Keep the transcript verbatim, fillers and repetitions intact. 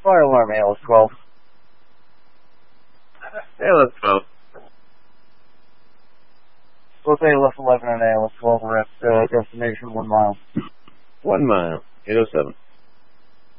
fire alarm, A L S twelve. A L S twelve. Both A L S eleven and A L S twelve are at uh, destination one mile. One mile. eight oh seven.